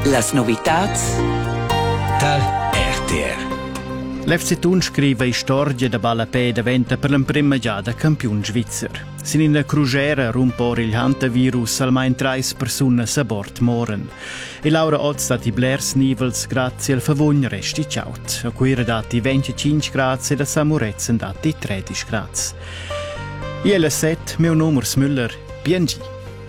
Las novitats da RTR. L'FC Thun scrive storia da Balapè diventa per l'imprima giada campione svizzer. Sin in la crugera rumpor il hantavirus almain 3 persone a bord moren. E Laura Ott stati blers nivels grazie al favogn resti ciaut. A cui era dati 25 gradi e da Samurez dati 13 gradi. Iel 7, meu numero Müller, PNG.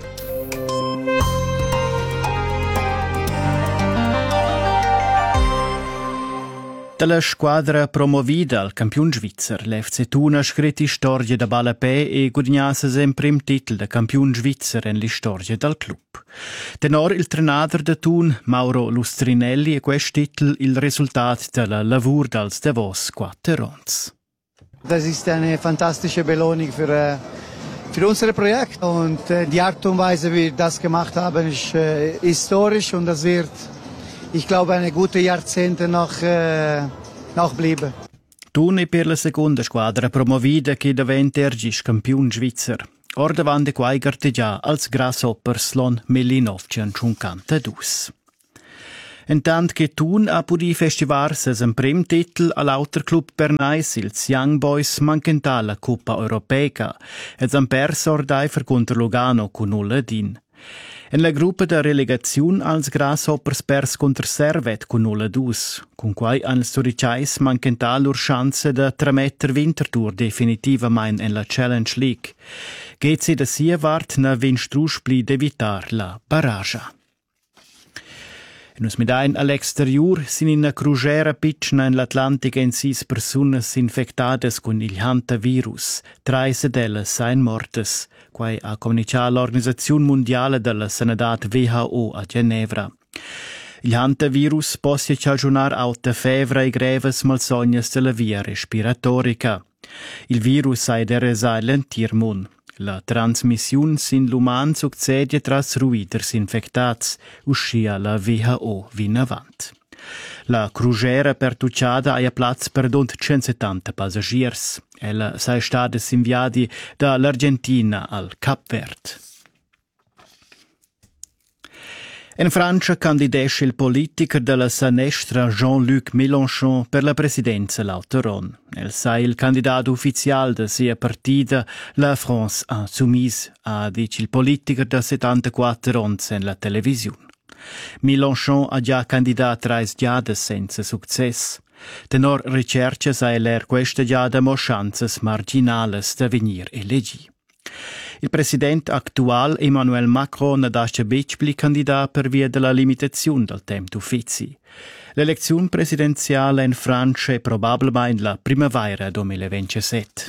Dalla squadra promovida al campione svizzer, l'FC Thun ha scritto storia da Balapè e guadagnato sempre il titolo da campione svizzer nella storia del club. Tenor il trenador da Thun, Mauro Lustrinelli, e questo titolo il risultato del lavoro dels Davos 4 Rons. Das ist eine fantastische Belohnung für unser Projekt und die Art und Weise, wie wir das gemacht haben, ist historisch und das wird, ich glaube, eine gute Jahrzehnte noch bleiben. Thun è per la seconda squadra promovida che diventa ergis campione svizzer. Or davanti quai garteggia als Grasshoppers l'on 1952. Intant che Thun ha pudi festivarsi in prim titel all'auter club Bernais, ils Young Boys mancanta la Coppa Europea, ed han perso ordai per contro Lugano con 0-1. In la gruppa de relegazione als Grasshoppers pers contro Servet con 0-2, con quai han storiciais mancanta lur chance de trametter Winterthur definitivamente in la Challenge League. Geht sie da sia vart na vinstrusch pli d'evitar la barraggia. E nus medain all'exterior sin in una crugera pitchna in l'Atlantica in 6 personas infectadas con il hantavirus. 3 d'ellas sain mortes, quai ha comunicato l'Organizzazione Mondiale della Sanità WHO a Ginevra. Il hantavirus possa cagionar auta fevra e greves malsognas della via respiratorica. Il virus è deresa l'entirmun. La transmissione sin l'uman succede tras ruiders infectats, uscia la WHO vin avant. La crugera pertucciada ha plaz per 170 passagiers. Ella sei stata inviati dall'Argentina al Cap Verde. In Francia candidesce il politico della Sanestra Jean-Luc Mélenchon per la presidenza l'Autoron. El sei il candidato ufficiale da sia partita, la France Insoumise, ha dice il politico da 74 ons in la televisione. Mélenchon ha già candidato 3 giade senza successo. Tenor ricerca sai l'er questa giada mo chances marginales da venir elegi. Il presidente attuale Emmanuel Macron ha dato becpli candidato per via della limitazione del tempo d'uffici. L'elezione presidenziale in Francia è probabilmente la primavera 2027.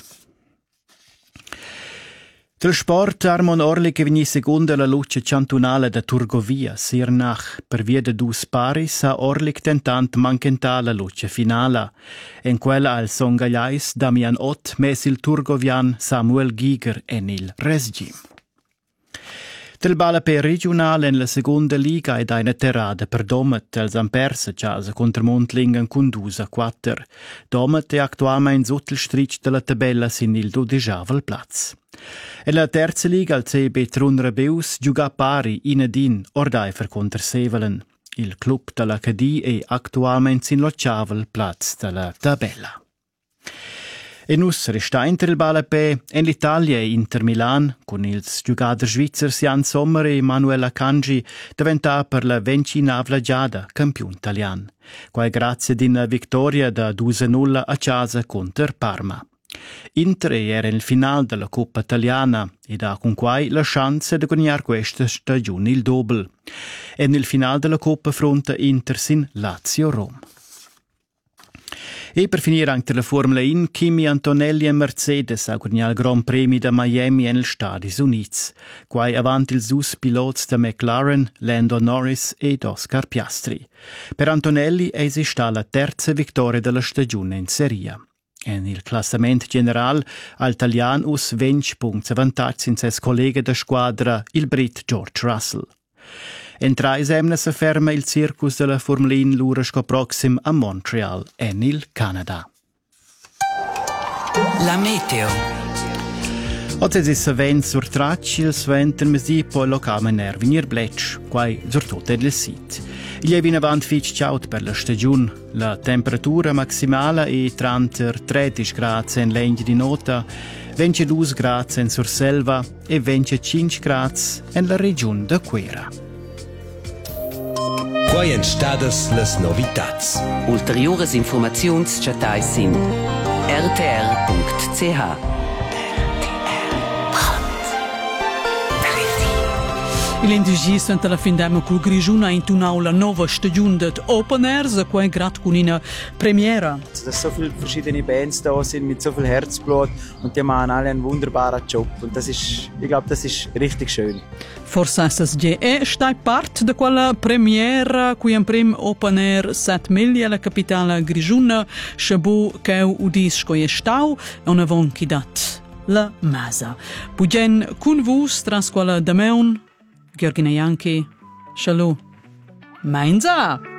Del sport Armon Orli che veni seconda la luce cantonale da Turgovia, Sirnach, per via de dus paris ha Orlik tentant mancenta la luce finale. In quella al Songagliais Damian Ott mes il Turgovian Samuel Giger en il Resgim. Del Balapè regionale in la seconda liga ed una terrada per Domet els han persa casa contro Montlingen con 2-4. Domet è attualmente sotto il stritch della tabella sin il 12º plaz. E la terza liga al CB Trun Rebeus gioca pari in adin ordai per contro Sevelen. Il club della KD è attualmente sin l'8º plaz della tabella. E nus resta inter il Balapè in l'Italia e Inter Milan, con ils giocators svizzers Jan Sommer e Manuel Akanji, diventa per la 29ª giada campione italiano, quai grazie ad una vittoria da 2-0 a casa contro Parma. Inter era nel finale della Coppa Italiana ed ha con quai la chance di guadagnare questa stagione il doppel. E nel finale della Coppa affronta Inter sin Lazio-Roma. E per finire anche la Formula 1, Kimi Antonelli e Mercedes ha guadagnato il Grand Premi da Miami negli Stati Uniti. Quai avanti il sus pilots da McLaren, Lando Norris ed Oscar Piastri. Per Antonelli è esistita la terza vittoria della stagione in Serie. En il classamento generale, al Italian us 20 punti vantaggio in ses collega da squadra, il Brit George Russell. In 3 semnas afferma il circus della Formula 1 l'urasco proxim a Montreal, en il Canada. La meteo. Oggi si vent sur tracci, il vento mesi poi lo cama nervi venir blecch, quai sur tutto il sit. Il è vinavant fitg ciaut per la stagiun. La temperatura maximala è 30-30 gradi in legna di nota, 22 gradi in Surselva e 25 gradi in la regione de Quera. Quai en stadas las novitats. Ulteriores informaziuns chatai sin rtr.ch. L'industria sta alla fin d'anno col Grigiuna in un'aula nuova stagione di Open Airs, qua è grad con una premiera. Dass so viele verschiedene Bands da sind mit so viel Herzblut und die machen alle einen wunderbaren Job und ich glaube, das ist richtig schön. Forse SSG stai part di quella premiera qui in prim Open Air 7 alla capitale Grigiuna, Shabu che udis sco è stau e una von chi dat la masa. Pugen con vus tras quella dameun Georgina Janki, Shalom. Mainza!